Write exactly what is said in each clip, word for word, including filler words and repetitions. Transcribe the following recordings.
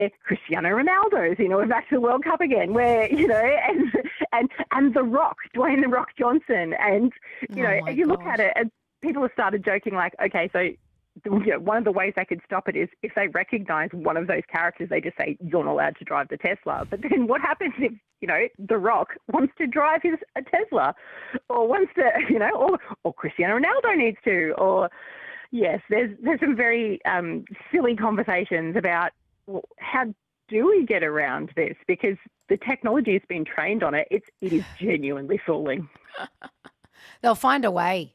it's Cristiano Ronaldo's, you know, we're back to the World Cup again, where, you know, and and and The Rock, Dwayne The Rock Johnson, and, you know, Oh my you look gosh. at it, and people have started joking like, okay, so you know, one of the ways they could stop it is if they recognise one of those characters, they just say, you're not allowed to drive the Tesla. But then what happens if, you know, The Rock wants to drive his a Tesla, or wants to, you know, or, or Cristiano Ronaldo needs to, or, yes, there's there's some very um, silly conversations about, well, how do we get around this? Because the technology has been trained on it. It's, it is genuinely fooling. They'll find a way.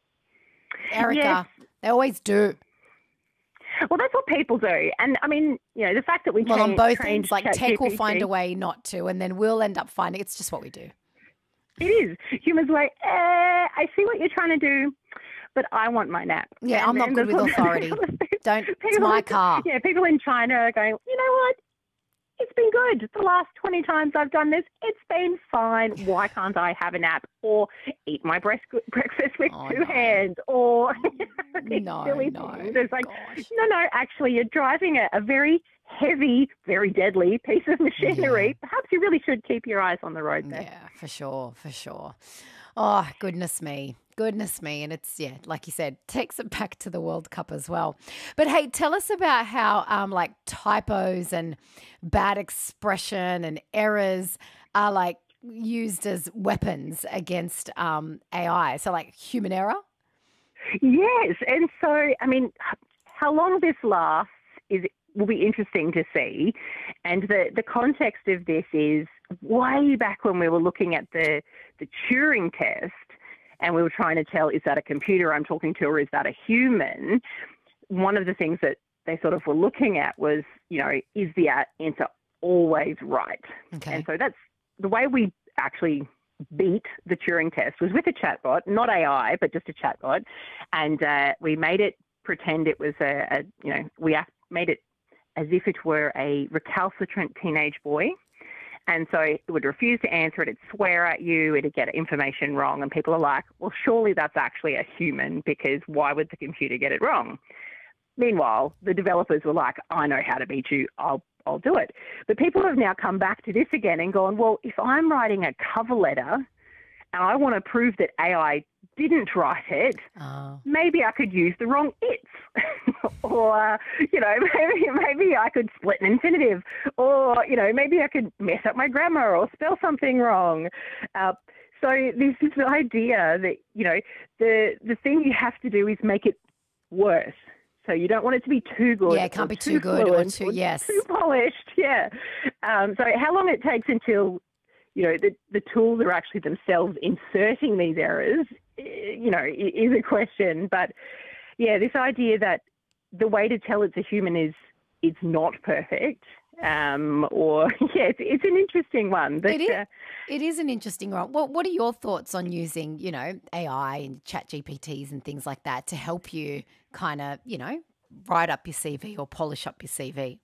Erica, Yes. they always do. Well, that's what people do. And, I mean, you know, the fact that we Well, train, on both trained ends, like tech will ChatGPT, find a way not to, and then we'll end up finding it's just what we do. It is. Humans are like, eh, I see what you're trying to do, but I want my nap. Yeah, And I'm not then good the- with authority. Don't, it's people- my car. Yeah, people in China are going, you know what? It's been good. The last twenty times I've done this, it's been fine. Why can't I have a nap or eat my breast- breakfast with Oh, two no. hands or No, silly no, things? It's like, gosh. no, no, actually, you're driving a, a very heavy, very deadly piece of machinery. Yeah. Perhaps you really should keep your eyes on the road there. Yeah, for sure, for sure. Oh, goodness me. Goodness me. And it's, yeah, like you said, takes it back to the World Cup as well. But hey, tell us about how um, like typos and bad expression and errors are like used as weapons against um, A I. So like human error? Yes, and so, I mean, how long this lasts is will be interesting to see. And the, the context of this is way back when we were looking at the, the Turing test and we were trying to tell, is that a computer I'm talking to or is that a human? One of the things that they sort of were looking at was, you know, is the a- answer always right? Okay. And so that's the way we actually beat the Turing test was with a chatbot, not A I, but just a chatbot. And uh, we made it pretend it was a, a you know, we act- made it as if it were a recalcitrant teenage boy. And so it would refuse to answer it, it'd swear at you, it'd get information wrong. And people are like, well, surely that's actually a human because why would the computer get it wrong? Meanwhile, the developers were like, I know how to beat you, I'll I'll do it. But people have now come back to this again and gone, well, if I'm writing a cover letter and I want to prove that A I didn't write it, Oh. maybe I could use the wrong it's. or, you know, maybe, maybe I could split an infinitive. Or, you know, maybe I could mess up my grammar or spell something wrong. Uh, so this is the idea that, you know, the the thing you have to do is make it worse. So you don't want it to be too good. Yeah, it can't or be too good or fluent too- yes. too polished. Yeah. Um, so how long it takes until, you know, the, the tools are actually themselves inserting these errors, eh, you know, i- is a question. But yeah, this idea that the way to tell it's a human is it's not perfect. Um, or yeah, it's, it's an interesting one. But, It is. uh, It is an interesting one. What What are your thoughts on using, you know, A I and Chat G P Ts and things like that to help you kind of, you know, write up your C V or polish up your C V?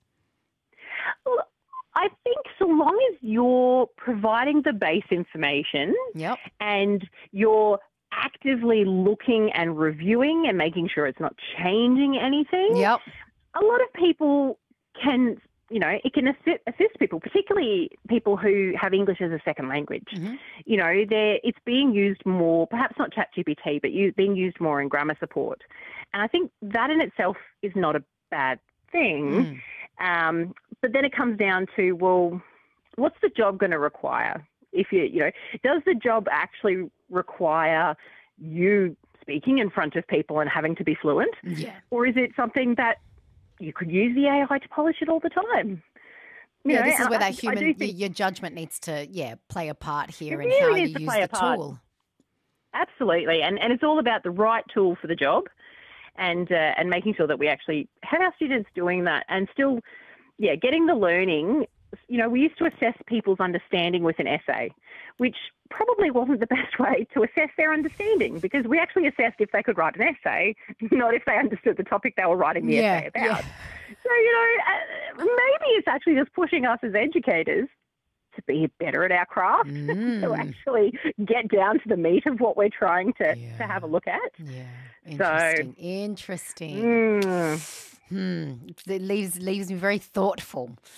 Well, I think so long as you're providing the base information Yep. and you're actively looking and reviewing and making sure it's not changing anything, Yep. a lot of people can, you know, it can assist, assist people, particularly people who have English as a second language. Mhm. You know, they're, it's being used more, perhaps not ChatGPT, but you, being used more in grammar support. And I think that in itself is not a bad thing. Mm. Um, but then it comes down to, well, what's the job going to require? If you, you know, does the job actually require you speaking in front of people and having to be fluent? Yeah. Or is it something that you could use the A I to polish it all the time? You Yeah, know, this is and where I- that I human, do your, think- your judgment needs to, yeah, play a part here It in really how you needs to use play the a part. tool. Absolutely, and and it's all about the right tool for the job, and uh, and making sure that we actually have our students doing that, and still, yeah, getting the learning. You know, we used to assess people's understanding with an essay, which probably wasn't the best way to assess their understanding because we actually assessed if they could write an essay, not if they understood the topic they were writing the Yeah, essay about. yeah. So, you know, uh, maybe it's actually just pushing us as educators to be better at our craft, to Mm. actually get down to the meat of what we're trying to, Yeah. to have a look at. Yeah. Interesting. Interesting. Mm, Hmm. It leaves leaves me very thoughtful.